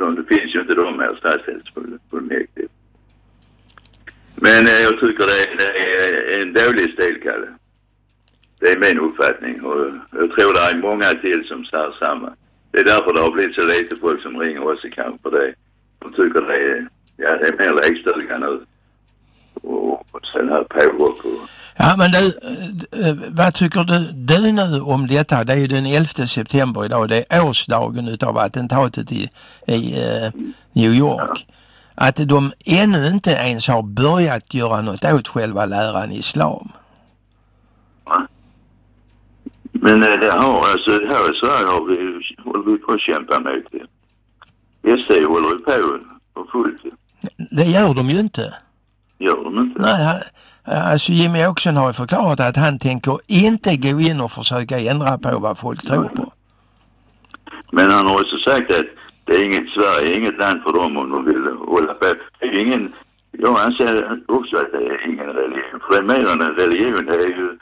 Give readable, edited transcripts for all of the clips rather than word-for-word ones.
det finns ju inte de här stadsdelsfullmäktige. Men jag tycker det är en dålig stil, Kalle. Det är min uppfattning. Och jag tror det är många till som säger samma. Det är därför det har blivit så lite folk som ringer oss i kamp för det. De tycker det är mer lekstuga nu. Och sen här pågått. Ja, men du, vad tycker du nu om detta? Det är ju den 11 september idag. Det är årsdagen utav attentatet i New York. Att de ännu inte ens har börjat göra något åt själva läran islam. Ja. Men det har, alltså här i Sverige håller vi på att kämpa mot det. SD håller ju på fullt. Det gör de ju inte. Gör de inte? Nej, alltså Jimmy Åkesson har ju förklarat att han tänker inte gå in och försöka ändra på vad folk tror på. Men han har också sagt att det är Sverige är inget land för dem om de vill hålla på. Det är ingen, jag anser också att det är ingen religion. För det är mer än en religion, det är ju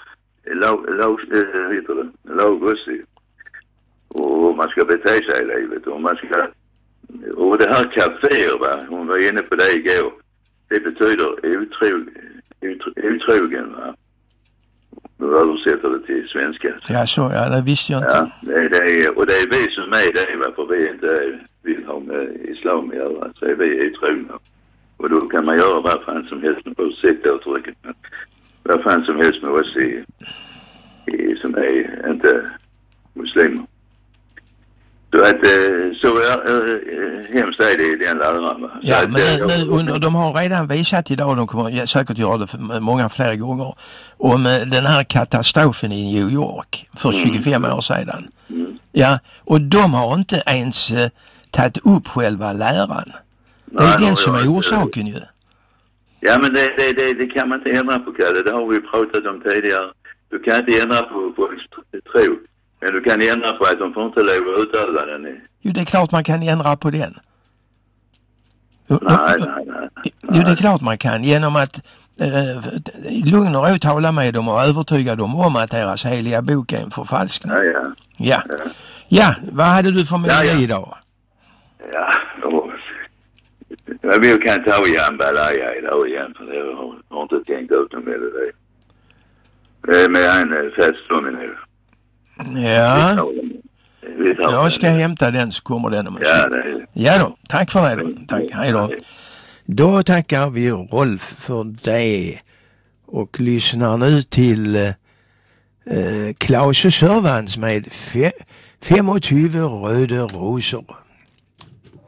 lag också. Och man ska bete sig i livet. Och det här kaféer, va? Hon var inne på det igår. Det betyder otrogen, va? Nu översätter det till svenska. Ja, det visste jag inte. Ja, och det är vi som är det, varför vi inte vill ha med islam att göra. Så är vi otrogna. Och då kan man göra vad fan som helst med ursäktuttrycket. Vad fan som helst med oss som är inte muslimer. Så att hemskt är det i den läran. Ja, men de har redan visat idag, de kommer säkert göra det många fler gånger, om den här katastrofen i New York för 25 år sedan. Ja, och de har inte ens tagit upp själva läran. Det är den som är orsaken ju. Ja, men det kan man inte ändra på, Kalle. Det har vi pratat om tidigare. Du kan inte ändra på folks tro. Men du kan ändra på att de får inte lov att utöva den. Jo, det är klart man kan ändra på den. Nej. Jo, det är klart man kan. Genom att lugn och ro tala med dem och övertyga dem om att deras heliga bok är en förfalskning. Ja, vad hade du för melodi idag? Vi kan ta Jambalaya idag igen, för jag har inte tänkt ut någon melodi. Med en festström nu. Ja. Jag ska hämta den så kommer den. Ja då, tack för det då. Tack, hej då. Då tackar vi Rolf för det och lyssnar nu till Klaus och Sörvans med 25 röda rosor.